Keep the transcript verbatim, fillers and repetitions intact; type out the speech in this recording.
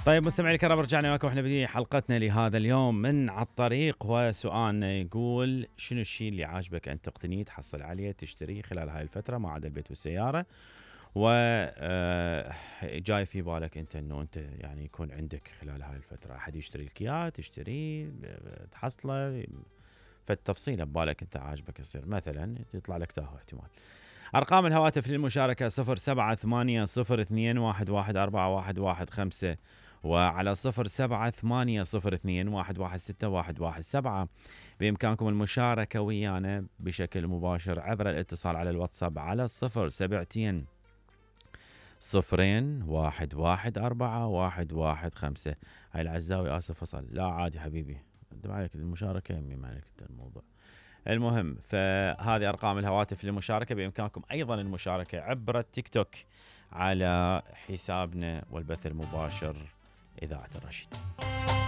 طيب مستمعي الكرام، رجعنا معكم واحنا بدي حلقتنا لهذا اليوم من على الطريق، وسؤالنا يقول شنو الشيء اللي عاجبك ان تقتنيه تحصل عليه تشتريه خلال هاي الفتره ما عدا البيت والسياره، و آه، جاي في بالك انت انه انت يعني يكون عندك خلال هاي الفتره احد يشتري لك اياه تشتريه تحصله، فالتفصيله ببالك انت عاجبك يصير مثلا يطلع لك تاهو احتمال. أرقام الهواتف للمشاركة صفر سبعة ثمانية صفر اثنين واحد واحد أربعة واحد واحد خمسة، وعلى صفر سبعة ثمانية صفر اثنين واحد واحد ستة واحد واحد سبعة. بإمكانكم المشاركة ويانا بشكل مباشر عبر الاتصال على الواتساب على صفر سبعتين صفرين واحد واحد أربعة واحد واحد خمسة. هاي العزاوي آسف فصل، لا عادي حبيبي، قدم عليك المشاركة يمي ما عليك الموضوع. المهم فهذه أرقام الهواتف للمشاركة. بإمكانكم أيضا المشاركة عبر التيك توك على حسابنا والبث المباشر إذاعة الرشيد.